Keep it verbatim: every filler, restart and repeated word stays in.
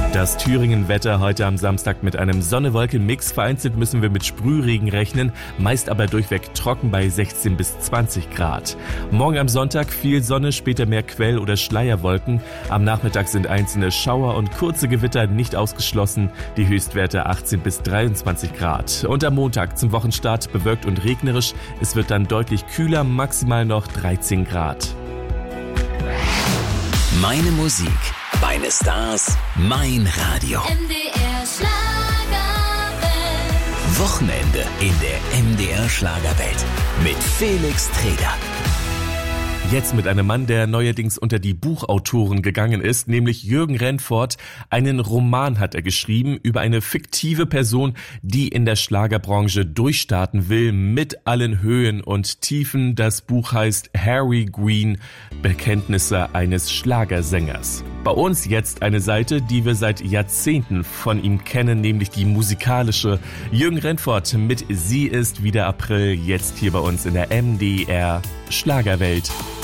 Das Thüringen-Wetter heute am Samstag mit einem Sonne-Wolken-Mix. Vereinzelt müssen wir mit Sprühregen rechnen, meist aber durchweg trocken bei sechzehn bis zwanzig Grad. Morgen am Sonntag viel Sonne, später mehr Quell- oder Schleierwolken. Am Nachmittag sind einzelne Schauer und kurze Gewitter nicht ausgeschlossen. Die Höchstwerte achtzehn bis dreiundzwanzig Grad. Und am Montag zum Wochenstart bewölkt und regnerisch. Es wird dann deutlich kühler, maximal noch dreizehn Grad. Meine Musik, meine Stars, mein Radio. M D R Schlagerwelt. Wochenende in der M D R Schlagerwelt mit Felix Treder. Jetzt mit einem Mann, der neuerdings unter die Buchautoren gegangen ist, nämlich Jürgen Rennfort. Einen Roman hat er geschrieben über eine fiktive Person, die in der Schlagerbranche durchstarten will, mit allen Höhen und Tiefen. Das Buch heißt Harry Green, Bekenntnisse eines Schlagersängers. Bei uns jetzt eine Seite, die wir seit Jahrzehnten von ihm kennen, nämlich die musikalische. Jürgen Rennfort mit Sie ist wieder April, jetzt hier bei uns in der M D R Schlagerwelt.